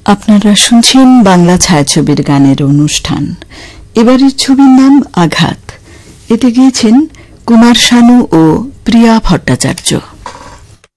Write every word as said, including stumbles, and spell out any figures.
আপনারা শুনছেন বাংলা ছায়াছবির গানের অনুষ্ঠান। এবারের ছবির নাম আঘাত। এতে গিয়েছেন কুমার শানু ও প্রিয়া ভট্টাচার্য।